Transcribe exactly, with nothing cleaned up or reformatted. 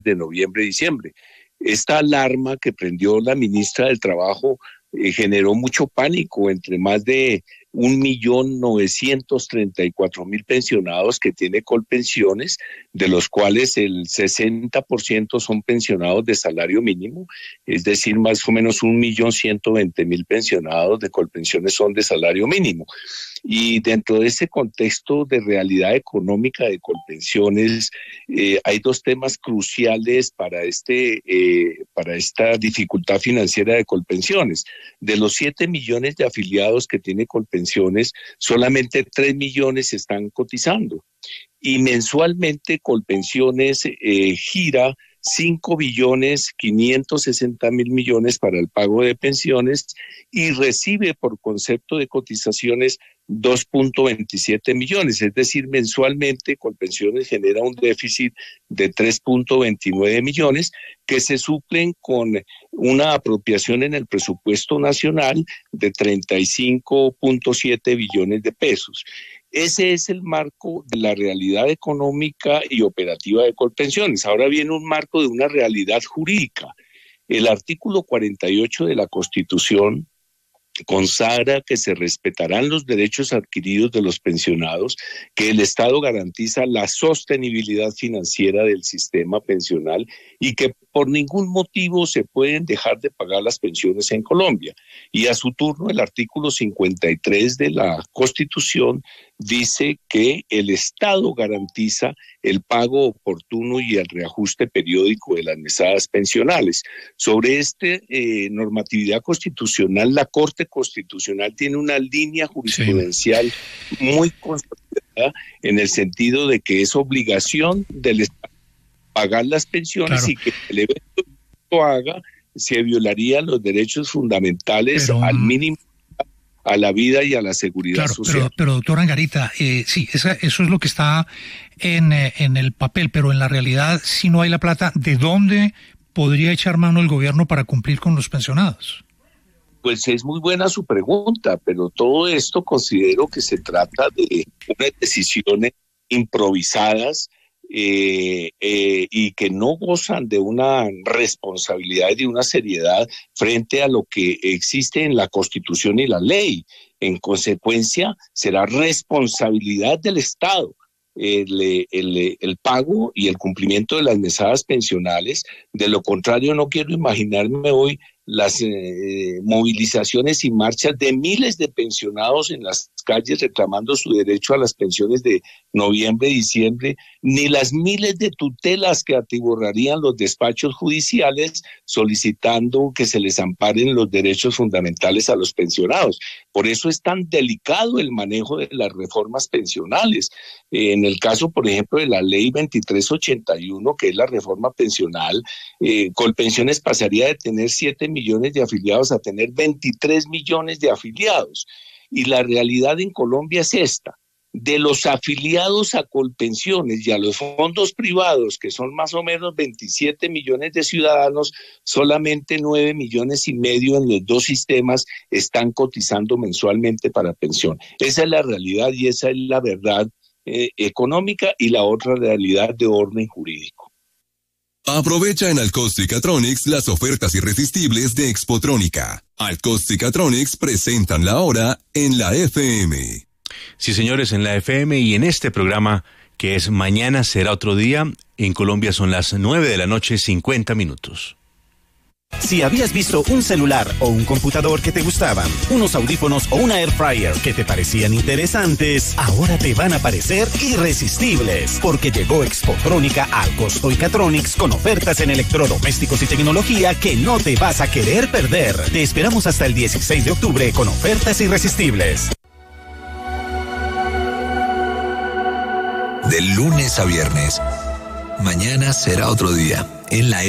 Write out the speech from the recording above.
de noviembre y diciembre. Esta alarma que prendió la ministra del Trabajo eh, generó mucho pánico entre más de un millón novecientos treinta y cuatro mil pensionados que tiene Colpensiones, de los cuales el sesenta por ciento son pensionados de salario mínimo, es decir, más o menos un millón ciento veinte mil pensionados de Colpensiones son de salario mínimo. Y dentro de ese contexto de realidad económica de Colpensiones, eh, hay dos temas cruciales para, este, eh, para esta dificultad financiera de Colpensiones. De los siete millones de afiliados que tiene Colpensiones, solamente tres millones están cotizando. Y mensualmente Colpensiones eh, gira cinco billones quinientos sesenta mil millones para el pago de pensiones y recibe por concepto de cotizaciones dos punto veintisiete millones, es decir, mensualmente Colpensiones genera un déficit de tres punto veintinueve millones que se suplen con una apropiación en el presupuesto nacional de treinta y cinco punto siete billones de pesos. Ese es el marco de la realidad económica y operativa de Colpensiones. Ahora viene un marco de una realidad jurídica. El artículo cuarenta y ocho de la Constitución consagra que se respetarán los derechos adquiridos de los pensionados, que el Estado garantiza la sostenibilidad financiera del sistema pensional y que por ningún motivo se pueden dejar de pagar las pensiones en Colombia. Y a su turno, el artículo cincuenta y tres de la Constitución dice que el Estado garantiza el pago oportuno y el reajuste periódico de las mesadas pensionales. Sobre esta eh, normatividad constitucional, la Corte Constitucional tiene una línea jurisprudencial sí. muy consolidada en el sentido de que es obligación del Estado pagar las pensiones claro. y que el evento lo haga se violarían los derechos fundamentales pero, al mínimo a la vida y a la seguridad claro, social. Pero, pero doctor Angarita, eh, sí, esa, eso es lo que está en, eh, en el papel, pero en la realidad, si no hay la plata, ¿de dónde podría echar mano el gobierno para cumplir con los pensionados? Pues es muy buena su pregunta, pero todo esto considero que se trata de unas decisiones improvisadas eh, eh, y que no gozan de una responsabilidad y de una seriedad frente a lo que existe en la Constitución y la ley. En consecuencia, será responsabilidad del Estado El, el, el pago y el cumplimiento de las mesadas pensionales. De lo contrario, no quiero imaginarme hoy las eh, movilizaciones y marchas de miles de pensionados en las calles reclamando su derecho a las pensiones de noviembre y diciembre, ni las miles de tutelas que atiborrarían los despachos judiciales solicitando que se les amparen los derechos fundamentales a los pensionados. Por eso es tan delicado el manejo de las reformas pensionales. Eh, en el caso, por ejemplo, de la ley veintitrés ochenta y uno, que es la reforma pensional, eh, Colpensiones pasaría de tener siete millones de afiliados a tener veintitrés millones de afiliados. Y la realidad en Colombia es esta: de los afiliados a Colpensiones y a los fondos privados, que son más o menos veintisiete millones de ciudadanos, solamente nueve millones y medio en los dos sistemas están cotizando mensualmente para pensión. Esa es la realidad y esa es la verdad eh, económica, y la otra realidad de orden jurídico. Aprovecha en Alcosticatronics las ofertas irresistibles de Expotrónica. Alcosticatronics presentan la hora en la F M. Sí, señores, en la F M y en este programa que es Mañana será otro día. En Colombia son las nueve de la noche, cincuenta minutos. Si habías visto un celular o un computador que te gustaban, unos audífonos o una air fryer que te parecían interesantes, ahora te van a parecer irresistibles, porque llegó Expotrónica a Alcosticatronics con ofertas en electrodomésticos y tecnología que no te vas a querer perder. Te esperamos hasta el dieciséis de octubre con ofertas irresistibles. De lunes a viernes, mañana será otro día en la